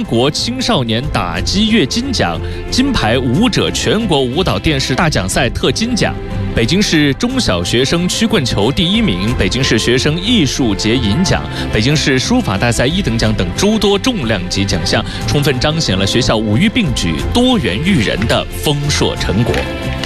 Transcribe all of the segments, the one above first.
国青少年打击乐金奖、金牌舞者全国舞蹈电视大奖赛特金奖。北京市中小学生曲棍球第1名，北京市学生艺术节银奖，北京市书法大赛1等奖等诸多重量级奖项，充分彰显了学校五育并举、多元育人的丰硕成果。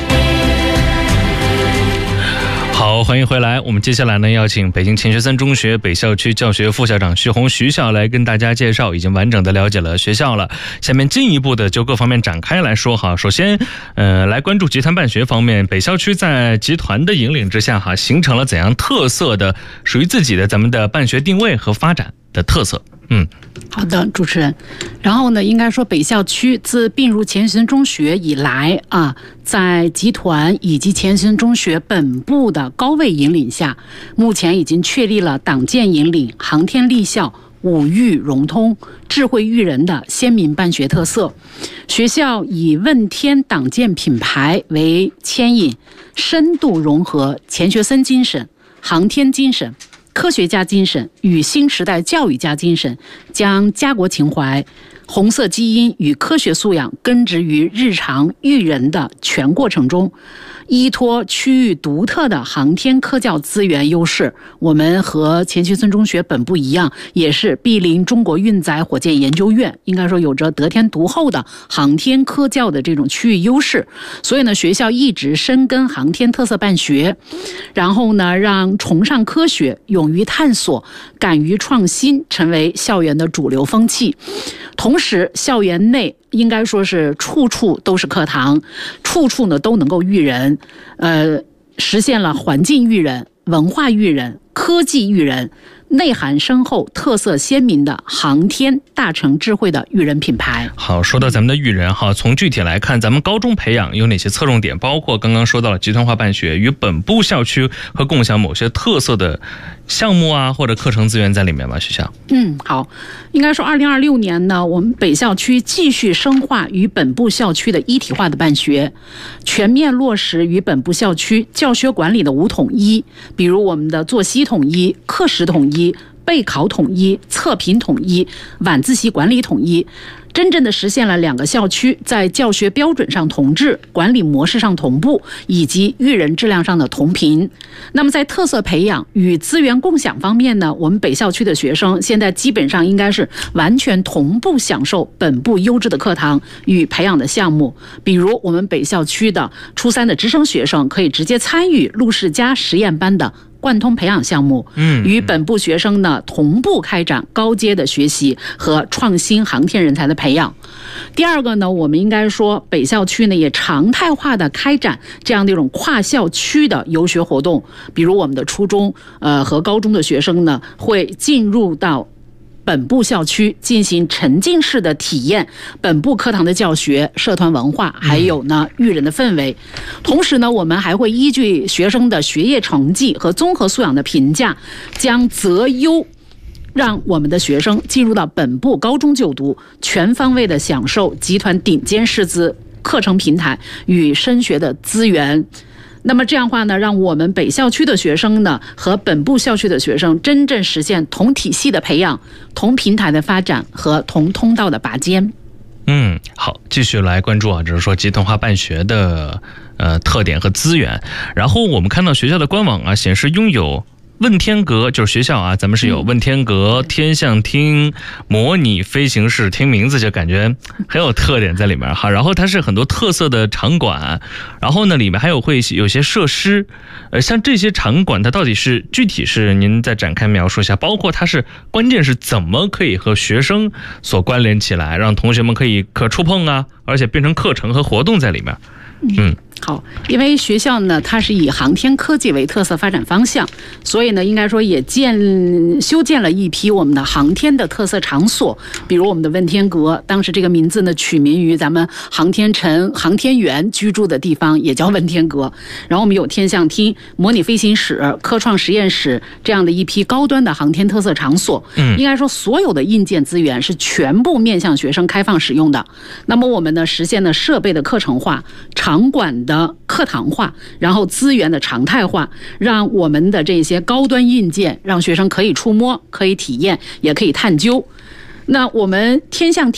好，欢迎回来。我们接下来呢，要请北京钱学森中学北校区教学副校长徐红徐校来跟大家介绍，已经完整的了解了学校了。下面进一步的就各方面展开来说哈。首先，来关注集团办学方面，北校区在集团的引领之下哈，形成了怎样特色的、属于自己的咱们的办学定位和发展的特色？ 好的，主持人。然后呢，应该说北校区自并入钱学森中学以来啊，在集团以及钱学森中学本部的高位引领下，目前已经确立了党建引领、航天立校、五育融通、智慧育人的鲜明办学特色。学校以问天党建品牌为牵引，深度融合钱学森精神、航天精神、科学家精神与新时代教育家精神，将家国情怀、红色基因与科学素养根植于日常育人的全过程中。依托区域独特的航天科教资源优势，我们和钱学森中学本部一样，也是毗邻中国运载火箭研究院，应该说有着得天独厚的航天科教的这种区域优势。所以呢，学校一直深耕航天特色办学，然后呢，让崇尚科学、勇于探索、敢于创新成为校园的主流风气。同时，校园内应该说是处处都是课堂，处处呢都能够育人，实现了环境育人、文化育人、科技育人，内涵深厚、特色鲜明的航天大成智慧的育人品牌。 好，说到咱们的育人哈，从具体来看，咱们高中培养有哪些侧重点？包括刚刚说到了集团化办学，与本部校区和共享某些特色的项目啊，或者课程资源在里面吗？学校？ 好，应该说2026年呢，我们北校区继续深化与本部校区的一体化的办学，全面落实与本部校区教学管理的5统一，比如我们的作息统一、课时统一、备考统一、测评统一、晚自习管理统一，真正的实现了2个校区在教学标准上同质、管理模式上同步，以及育人质量上的同频。那么在特色培养与资源共享方面呢，我们北校区的学生现在基本上应该是完全同步享受本部优质的课堂与培养的项目。比如我们北校区的初3的直升学生可以直接参与陆世家实验班的贯通培养项目，与本部学生呢同步开展高阶的学习和创新航天人才的培养。第二个呢，我们应该说北校区呢也常态化的开展这样的一种跨校区的游学活动，比如我们的初中和高中的学生呢会进入到本部校区进行沉浸式的体验本部课堂的教学、社团文化，还有呢育人的氛围。同时呢，我们还会依据学生的学业成绩和综合素养的评价，将择优让我们的学生进入到本部高中就读，全方位的享受集团顶尖师资课程平台与升学的资源。那么这样的话呢，让我们北校区的学生呢和本部校区的学生真正实现同体系的培养、同平台的发展和同通道的拔尖。 好，继续来关注啊，就是说集团化办学的特点和资源。然后我们看到学校的官网啊，显示拥有问天阁，就是学校啊，咱们是有问天阁、天象厅、模拟飞行室，听名字就感觉很有特点在里面哈。然后它是很多特色的场馆，然后呢里面还会有些设施，像这些场馆它到底是具体是您再展开描述一下，包括它是关键是怎么可以和学生所关联起来，让同学们可以可触碰啊，而且变成课程和活动在里面。 好，因为学校呢，它是以航天科技为特色发展方向，所以呢，应该说也修建了一批我们的航天的特色场所，比如我们的问天阁，当时这个名字呢取名于咱们航天城、航天员居住的地方，也叫问天阁。然后我们有天象厅、模拟飞行室、科创实验室这样的一批高端的航天特色场所。应该说所有的硬件资源是全部面向学生开放使用的。那么我们呢，实现了设备的课程化、场馆的课堂化，然后资源的常态化，让我们的这些高端硬件让学生可以触摸、可以体验、也可以探究。那我们天象